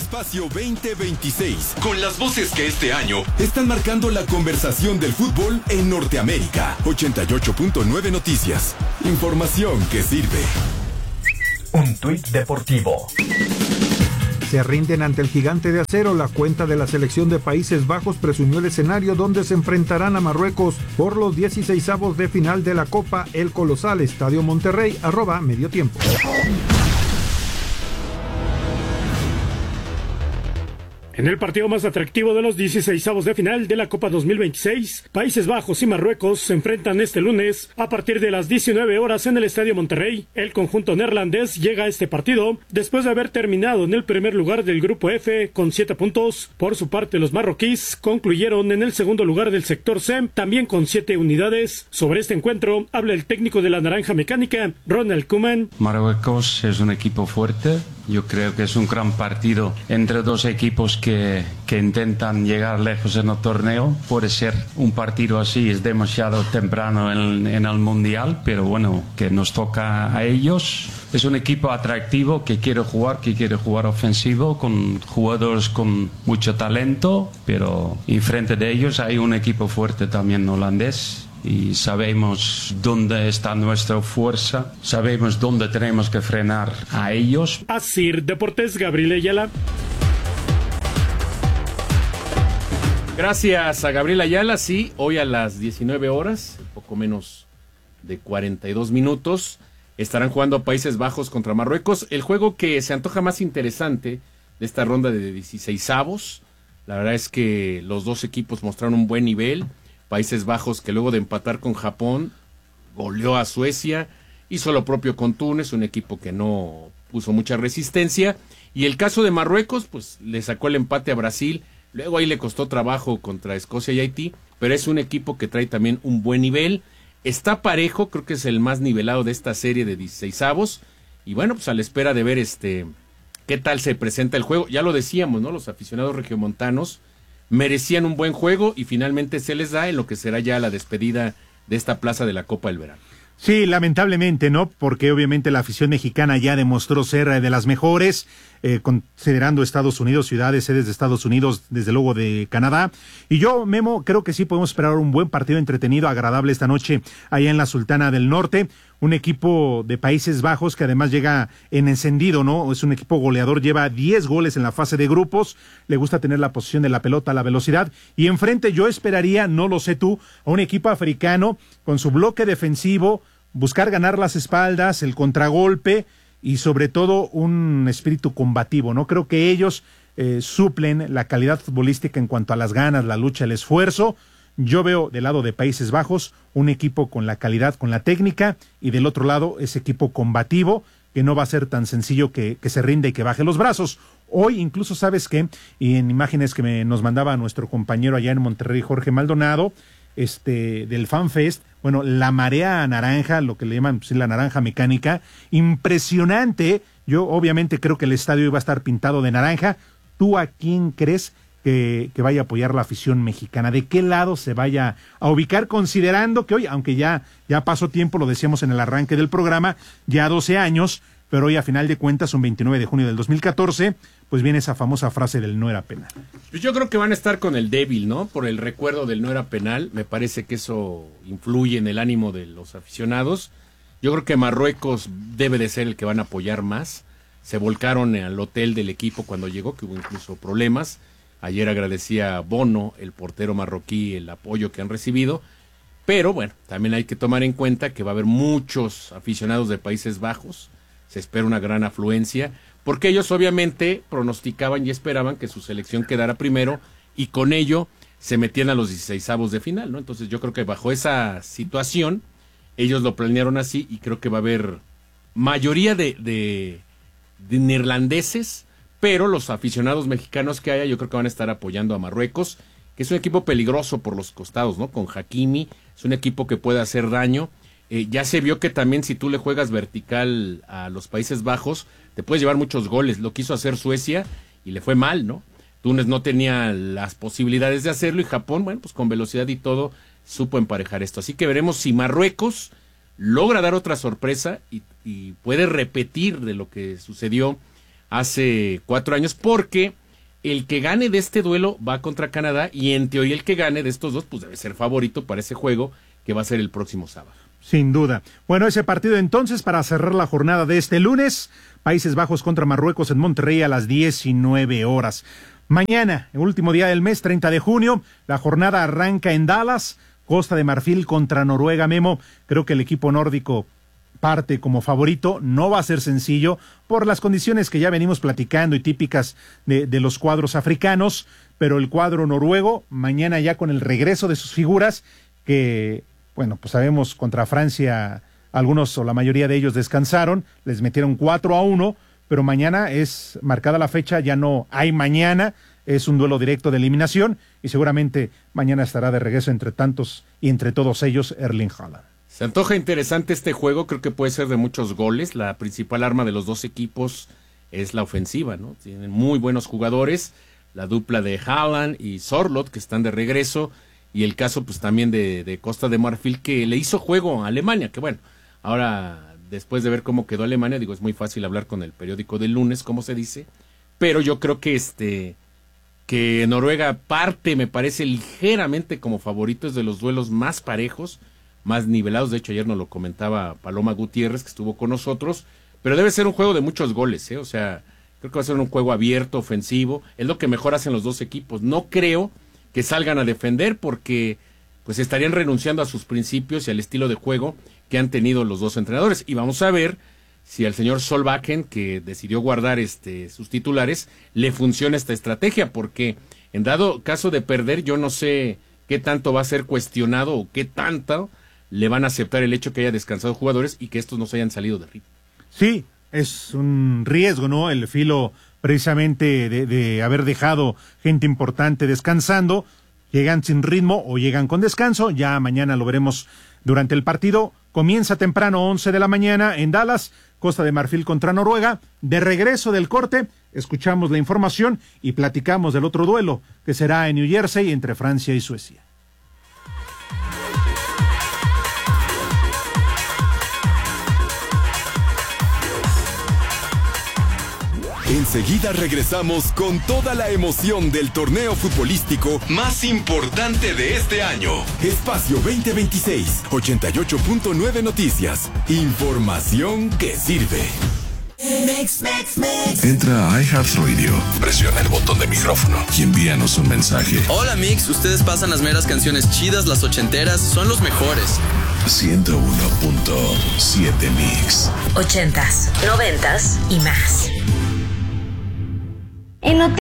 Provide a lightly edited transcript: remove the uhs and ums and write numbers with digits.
Espacio 2026, con las voces que este año están marcando la conversación del fútbol en Norteamérica. 88.9 Noticias. Información que sirve. Un tuit deportivo. Se rinden ante el Gigante de Acero. La cuenta de la selección de Países Bajos presumió el escenario donde se enfrentarán a Marruecos por los 16avos de final de la Copa El Colosal, Estadio Monterrey, @mediotiempo. En el partido más atractivo de los 16avos de final de la Copa 2026, Países Bajos y Marruecos se enfrentan este lunes a partir de las 19 horas en el Estadio Monterrey. El conjunto neerlandés llega a este partido después de haber terminado en el primer lugar del Grupo F con 7 puntos. Por su parte, los marroquíes concluyeron en el segundo lugar del sector C, también con 7 unidades. Sobre este encuentro habla el técnico de la Naranja Mecánica, Ronald Koeman. Marruecos es un equipo fuerte. Yo creo que es un gran partido entre dos equipos que intentan llegar lejos en el torneo. Puede ser un partido así, es demasiado temprano en el Mundial, pero bueno, que nos toca a ellos. Es un equipo atractivo que quiere jugar ofensivo, con jugadores con mucho talento, pero enfrente de ellos hay un equipo fuerte también holandés. Y sabemos dónde está nuestra fuerza, sabemos dónde tenemos que frenar a ellos. Asir Deportes, Gabriel Ayala. Gracias a Gabriel Ayala. Sí, hoy a las 19 horas, poco menos de 42 minutos, estarán jugando Países Bajos contra Marruecos. El juego que se antoja más interesante de esta ronda de 16avos. La verdad es que los dos equipos mostraron un buen nivel. Países Bajos, que luego de empatar con Japón, goleó a Suecia, hizo lo propio con Túnez, un equipo que no puso mucha resistencia, y el caso de Marruecos, pues le sacó el empate a Brasil, luego ahí le costó trabajo contra Escocia y Haití, pero es un equipo que trae también un buen nivel, está parejo, creo que es el más nivelado de esta serie de 16avos, y bueno, pues a la espera de ver qué tal se presenta el juego. Ya lo decíamos, ¿no? Los aficionados regiomontanos merecían un buen juego y finalmente se les da en lo que será ya la despedida de esta plaza de la Copa del Verano. Sí, lamentablemente, ¿no? Porque obviamente la afición mexicana ya demostró ser de las mejores, considerando Estados Unidos, ciudades, sedes de Estados Unidos, desde luego de Canadá. Y yo, Memo, creo que sí podemos esperar un buen partido entretenido, agradable esta noche allá en la Sultana del Norte. Un equipo de Países Bajos que además llega en encendido, ¿no? Es un equipo goleador, lleva 10 goles en la fase de grupos, le gusta tener la posición de la pelota, la velocidad, y enfrente yo esperaría, no lo sé tú, a un equipo africano con su bloque defensivo, buscar ganar las espaldas, el contragolpe y sobre todo un espíritu combativo, ¿no? Creo que ellos suplen la calidad futbolística en cuanto a las ganas, la lucha, el esfuerzo. Yo veo del lado de Países Bajos un equipo con la calidad, con la técnica, y del otro lado ese equipo combativo que no va a ser tan sencillo que se rinde y que baje los brazos. Hoy incluso, ¿sabes qué? Y en imágenes que nos mandaba nuestro compañero allá en Monterrey, Jorge Maldonado, del FanFest, bueno, la marea naranja, lo que le llaman pues, la naranja mecánica, impresionante. Yo obviamente creo que el estadio iba a estar pintado de naranja. ¿Tú a quién crees que vaya a apoyar la afición mexicana? ¿De qué lado se vaya a ubicar, considerando que hoy, aunque ya pasó tiempo, lo decíamos en el arranque del programa, ya 12 años, pero hoy a final de cuentas, un 29 de junio del 2014, pues viene esa famosa frase del no era penal? Pues yo creo que van a estar con el débil, ¿no? Por el recuerdo del no era penal, me parece que eso influye en el ánimo de los aficionados. Yo creo que Marruecos debe de ser el que van a apoyar más. Se volcaron al hotel del equipo cuando llegó, que hubo incluso problemas. Ayer agradecía a Bono, el portero marroquí, el apoyo que han recibido. Pero bueno, también hay que tomar en cuenta que va a haber muchos aficionados de Países Bajos. Se espera una gran afluencia, porque ellos obviamente pronosticaban y esperaban que su selección quedara primero y con ello se metían a los 16avos de final, ¿no? Entonces yo creo que bajo esa situación ellos lo planearon así y creo que va a haber mayoría de neerlandeses, pero los aficionados mexicanos que haya yo creo que van a estar apoyando a Marruecos, que es un equipo peligroso por los costados, ¿no? Con Hakimi, es un equipo que puede hacer daño. Ya se vio que también si tú le juegas vertical a los Países Bajos, te puedes llevar muchos goles. Lo quiso hacer Suecia y le fue mal, ¿no? Túnez no tenía las posibilidades de hacerlo y Japón, bueno, pues con velocidad y todo, supo emparejar esto. Así que veremos si Marruecos logra dar otra sorpresa y puede repetir de lo que sucedió hace 4 años, porque el que gane de este duelo va contra Canadá y en teoría el que gane de estos dos pues debe ser favorito para ese juego que va a ser el próximo sábado. Sin duda. Bueno, ese partido entonces para cerrar la jornada de este lunes, Países Bajos contra Marruecos en Monterrey a las 19 horas. Mañana, el último día del mes, 30 de junio, la jornada arranca en Dallas, Costa de Marfil contra Noruega. Memo, creo que el equipo nórdico parte como favorito, no va a ser sencillo por las condiciones que ya venimos platicando y típicas de los cuadros africanos, pero el cuadro noruego, mañana ya con el regreso de sus figuras, que, bueno, pues sabemos contra Francia, algunos o la mayoría de ellos descansaron, les metieron 4-1, pero mañana es marcada la fecha, ya no hay mañana, es un duelo directo de eliminación y seguramente mañana estará de regreso entre tantos y entre todos ellos Erling Haaland. Se antoja interesante este juego, creo que puede ser de muchos goles. La principal arma de los dos equipos es la ofensiva, ¿no? Tienen muy buenos jugadores, la dupla de Haaland y Sorloth que están de regreso, y el caso pues también de Costa de Marfil que le hizo juego a Alemania, que bueno, ahora después de ver cómo quedó Alemania, digo, es muy fácil hablar con el periódico del lunes, como se dice, pero yo creo que que Noruega parte, me parece, ligeramente como favorito, es de los duelos más parejos, más nivelados. De hecho, ayer nos lo comentaba Paloma Gutiérrez, que estuvo con nosotros, pero debe ser un juego de muchos goles, o sea, creo que va a ser un juego abierto, ofensivo, es lo que mejor hacen los dos equipos. No creo que salgan a defender porque pues estarían renunciando a sus principios y al estilo de juego que han tenido los dos entrenadores, y vamos a ver si al señor Solbakken, que decidió guardar sus titulares, le funciona esta estrategia, porque en dado caso de perder, yo no sé qué tanto va a ser cuestionado o qué tanto le van a aceptar el hecho que haya descansado jugadores y que estos no se hayan salido de ritmo. Sí, es un riesgo, ¿no? El filo precisamente de haber dejado gente importante descansando, llegan sin ritmo o llegan con descanso, ya mañana lo veremos durante el partido. Comienza temprano, 11 de la mañana en Dallas, Costa de Marfil contra Noruega. De regreso del corte, escuchamos la información y platicamos del otro duelo, que será en New Jersey entre Francia y Suecia. Enseguida regresamos con toda la emoción del torneo futbolístico más importante de este año. Espacio 2026, 88.9 Noticias. Información que sirve. Entra a iHeartRadio, presiona el botón de micrófono y envíanos un mensaje. Hola Mix, ustedes pasan las meras canciones chidas, las ochenteras, son los mejores. 101.7 Mix. 80s, 90s y más. En Hotel